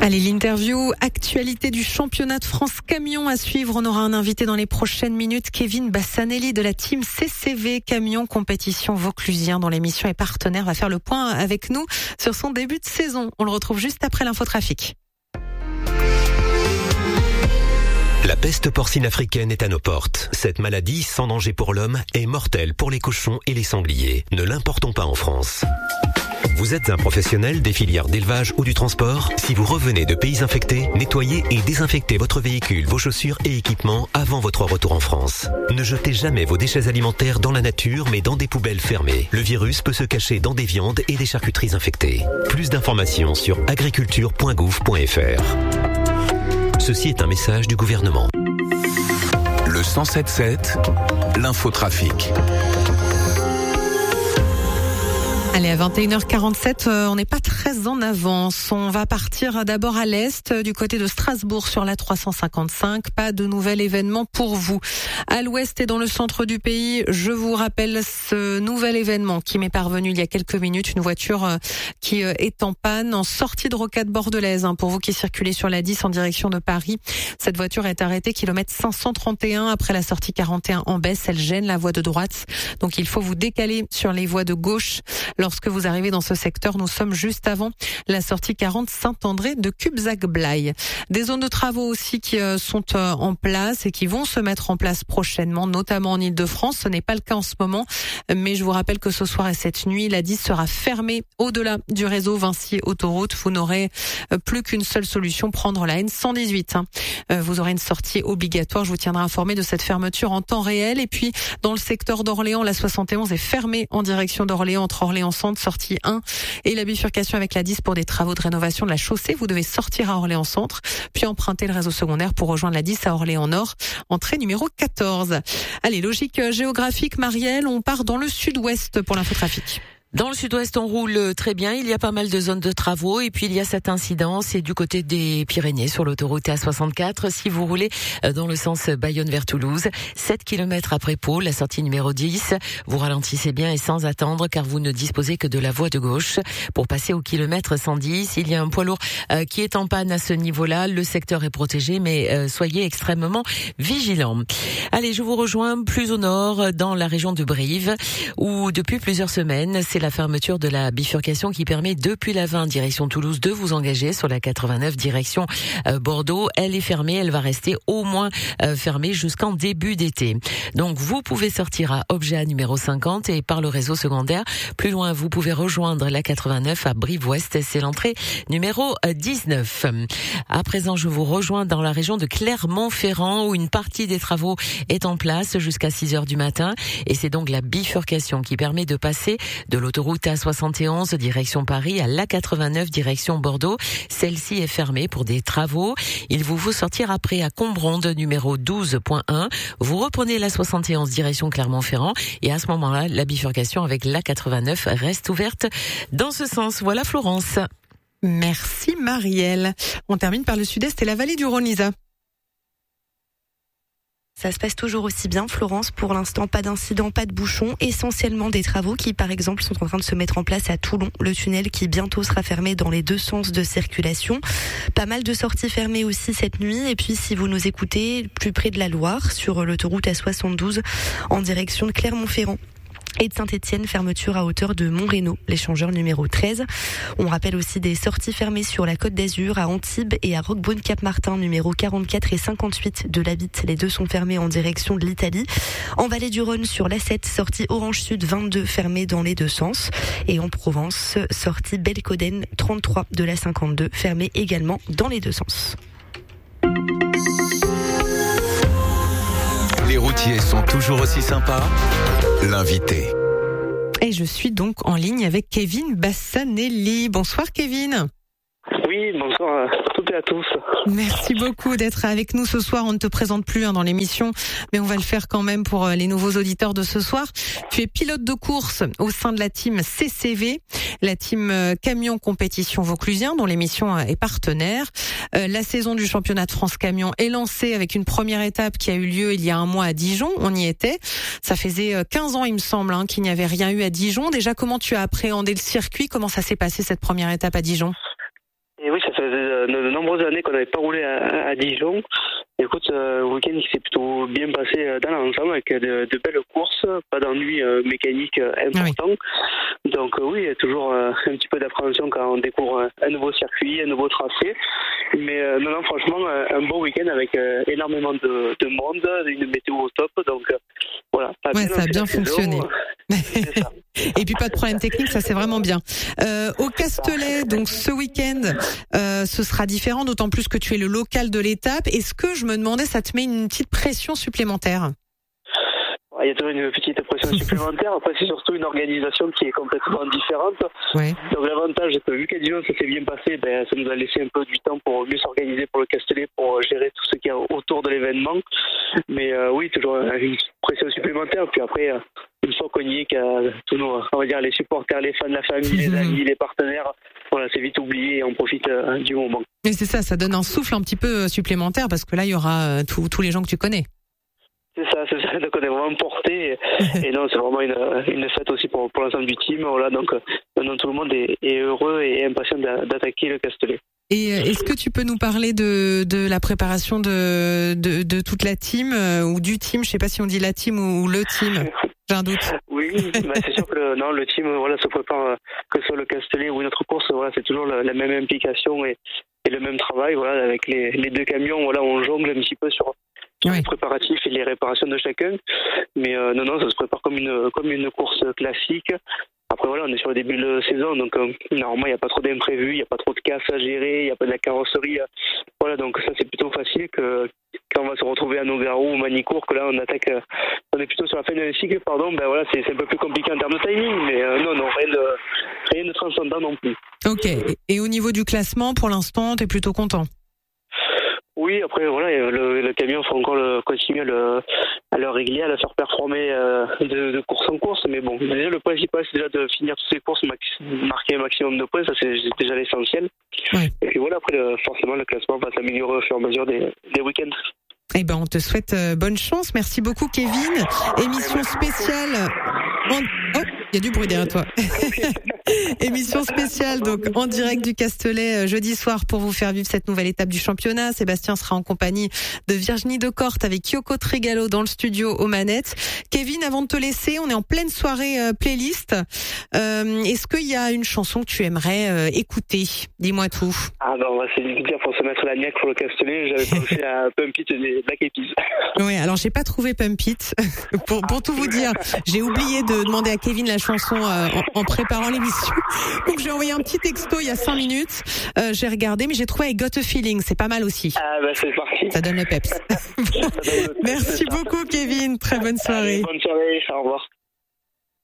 Allez, l'interview, actualité du championnat de France camion à suivre. On aura un invité dans les prochaines minutes, Kevin Bassanelli de la team CCV Camion Compétition Vauclusien, dont l'émission est partenaire, va faire le point avec nous sur son début de saison. On le retrouve juste après l'infotrafic. La peste porcine africaine est à nos portes. Cette maladie, sans danger pour l'homme, est mortelle pour les cochons et les sangliers. Ne l'importons pas en France. Vous êtes un professionnel des filières d'élevage ou du transport? Si vous revenez de pays infectés, nettoyez et désinfectez votre véhicule, vos chaussures et équipements avant votre retour en France. Ne jetez jamais vos déchets alimentaires dans la nature, mais dans des poubelles fermées. Le virus peut se cacher dans des viandes et des charcuteries infectées. Plus d'informations sur agriculture.gouv.fr. Ceci est un message du gouvernement. Le 107.7, l'infotrafic. Allez, à 21h47, on n'est pas très en avance. On va partir d'abord à l'est, du côté de Strasbourg sur la 355. Pas de nouvel événement pour vous. À l'ouest et dans le centre du pays, je vous rappelle ce nouvel événement qui m'est parvenu il y a quelques minutes. Une voiture qui est en panne en sortie de Rocade bordelaise. Pour vous qui circulez sur la 10 en direction de Paris, cette voiture est arrêtée kilomètre 531 après la sortie 41 en baisse. Elle gêne la voie de droite. Donc il faut vous décaler sur les voies de gauche. Lorsque vous arrivez dans ce secteur, nous sommes juste avant la sortie 40 Saint-André de Cubzac-Blaye. Des zones de travaux aussi qui sont en place et qui vont se mettre en place prochainement, notamment en Ile-de-France. Ce n'est pas le cas en ce moment, mais je vous rappelle que ce soir et cette nuit, la 10 sera fermée au-delà du réseau Vinci Autoroute. Vous n'aurez plus qu'une seule solution, prendre la N118. Vous aurez une sortie obligatoire. Je vous tiendrai informé de cette fermeture en temps réel. Et puis, dans le secteur d'Orléans, la 71 est fermée en direction d'Orléans, entre Orléans Centre, sortie 1 et la bifurcation avec la 10 pour des travaux de rénovation de la chaussée. Vous devez sortir à Orléans Centre, puis emprunter le réseau secondaire pour rejoindre la 10 à Orléans Nord, entrée numéro 14. Allez, logique géographique, Marielle, on part dans le sud-ouest pour l'infotrafic. Dans le sud-ouest, on roule très bien. Il y a pas mal de zones de travaux. Et puis, il y a cet incident. C'est du côté des Pyrénées, sur l'autoroute A64. Si vous roulez dans le sens Bayonne vers Toulouse, 7 km après Pau, la sortie numéro 10, vous ralentissez bien et sans attendre, car vous ne disposez que de la voie de gauche. Pour passer au kilomètre 110, il y a un poids lourd qui est en panne à ce niveau-là. Le secteur est protégé, mais soyez extrêmement vigilants. Allez, je vous rejoins plus au nord, dans la région de Brive, où depuis plusieurs semaines, c'est la fermeture de la bifurcation qui permet depuis la 20 direction Toulouse de vous engager sur la 89 direction Bordeaux. Elle est fermée, elle va rester au moins fermée jusqu'en début d'été. Donc vous pouvez sortir à Objet numéro 50 et par le réseau secondaire. Plus loin, vous pouvez rejoindre la 89 à Brive-Ouest, c'est l'entrée numéro 19. À présent, je vous rejoins dans la région de Clermont-Ferrand où une partie des travaux est en place jusqu'à 6h du matin et c'est donc la bifurcation qui permet de passer de l'autoroute A71 direction Paris à l'A89 direction Bordeaux. Celle-ci est fermée pour des travaux. Il vous faut sortir après à Combronde numéro 12.1. Vous reprenez la 71 direction Clermont-Ferrand et à ce moment-là, la bifurcation avec l'A89 reste ouverte dans ce sens. Voilà Florence. Merci Marielle. On termine par le sud-est et la vallée du Rhône, Lisa. Ça se passe toujours aussi bien, Florence. Pour l'instant, pas d'incident, pas de bouchons. Essentiellement des travaux qui, par exemple, sont en train de se mettre en place à Toulon. Le tunnel qui bientôt sera fermé dans les deux sens de circulation. Pas mal de sorties fermées aussi cette nuit. Et puis, si vous nous écoutez plus près de la Loire, sur l'autoroute A72 en direction de Clermont-Ferrand. Et de Saint-Étienne, fermeture à hauteur de Montreno, l'échangeur numéro 13. On rappelle aussi des sorties fermées sur la Côte d'Azur, à Antibes et à Roquebrune-Cap-Martin, numéro 44 et 58 de la Bitte. Les deux sont fermés en direction de l'Italie. En Vallée du Rhône, sur l'A7, sortie Orange Sud 22, fermée dans les deux sens. Et en Provence, sortie Belcoden 33 de la 52, fermée également dans les deux sens. Les routiers sont toujours aussi sympas. L'invité. Et je suis donc en ligne avec Kevin Bassanelli. Bonsoir Kevin. Oui, bonsoir à toutes et à tous. Merci beaucoup d'être avec nous ce soir. On ne te présente plus dans l'émission, mais on va le faire quand même pour les nouveaux auditeurs de ce soir. Tu es pilote de course au sein de la team CCV, la team Camion Compétition Vauclusien, dont l'émission est partenaire. La saison du championnat de France Camion est lancée avec une première étape qui a eu lieu il y a un mois à Dijon. On y était. Ça faisait 15 ans, il me semble, qu'il n'y avait rien eu à Dijon. Déjà, comment tu as appréhendé le circuit? Comment ça s'est passé cette première étape à Dijon? Et oui, ça faisait de nombreuses années qu'on n'avait pas roulé à Dijon. Écoute, le week-end qui s'est plutôt bien passé dans l'ensemble avec de belles courses, pas d'ennuis mécaniques importants. Oui. Donc oui, il y a toujours un petit peu d'appréhension quand on découvre un nouveau circuit, un nouveau tracé. Mais non, franchement, un bon week-end avec énormément de monde, une météo au top. Donc voilà. Ouais, ça a bien fonctionné. C'est ça. Et puis pas de problème technique, ça c'est vraiment bien. Au Castellet, donc ce week-end, ce sera différent, d'autant plus que tu es le local de l'étape. Est-ce que, je me demandais, ça te met une petite pression supplémentaire ? Il y a toujours une petite pression supplémentaire. Après, c'est surtout une organisation qui est complètement différente. Ouais. Donc l'avantage, c'est que vu qu'à Dijon, ça s'est bien passé, ça nous a laissé un peu du temps pour mieux s'organiser pour le Castellet, pour gérer tout ce qu'il y a autour de l'événement. Mais oui, toujours une pression supplémentaire. Puis après, une fois qu'on y est, qu'il y a tous nos, on va dire, les supporters, les fans, la famille, les amis, les partenaires, voilà, c'est vite oublié et on profite du moment. Et c'est ça, ça donne un souffle un petit peu supplémentaire parce que là, il y aura tous les gens que tu connais. C'est ça. Donc on est vraiment porté et non, c'est vraiment une fête aussi pour l'ensemble du team. Voilà, donc maintenant tout le monde est heureux et impatient d'attaquer le Castellet. Et est-ce que tu peux nous parler de la préparation de toute la team ou du team? Je sais pas si on dit la team ou le team. J'ai un doute. Oui, c'est sûr que le team se prépare, que ce soit le Castellet ou une autre course, c'est toujours la même implication et le même travail, avec les deux camions, on jongle un petit peu sur les préparatifs et les réparations de chacun. Mais non, ça se prépare comme une course classique. Après on est sur le début de saison, donc normalement il n'y a pas trop d'imprévus, il n'y a pas trop de casse à gérer, il n'y a pas de la carrosserie. Donc ça c'est plutôt facile que quand on va se retrouver à Nogaro ou Manicourt, que là on est plutôt sur la fin d'un cycle, c'est un peu plus compliqué en termes de timing, mais non, rien de transcendant non plus. Ok, et au niveau du classement, pour l'instant, t'es plutôt content? Oui, après le camion faut encore continuer à le régler, à le faire performer de course en course, mais bon, déjà le principal c'est déjà de finir toutes ces courses, marquer un maximum de points, ça c'est déjà l'essentiel. Ouais. Et puis après forcément le classement va s'améliorer au fur et à mesure des week-ends. Eh ben on te souhaite bonne chance, merci beaucoup Kevin. Émission spéciale. Il y a du bruit derrière toi. Émission spéciale donc en direct du Castellet jeudi soir pour vous faire vivre cette nouvelle étape du championnat. Sébastien sera en compagnie de Virginie Decorte avec Yoko Tregalo dans le studio aux manettes. Kevin, avant de te laisser, on est en pleine soirée playlist. Est-ce qu'il y a une chanson que tu aimerais écouter? Dis-moi tout. C'est difficile pour se mettre la niaque pour le Castellet. J'avais pensé à Pump It des Black Eyed Peas. Oui, alors j'ai pas trouvé Pump It. pour tout vous dire, j'ai oublié de demander à Kevin la chanson en préparant l'émission. Donc j'ai envoyé un petit texto il y a 5 minutes. J'ai regardé, mais j'ai trouvé I Got a Feeling. C'est pas mal aussi. C'est parti. Ça donne le peps. Merci beaucoup Kevin. Très bonne soirée. Bonne soirée. Au revoir.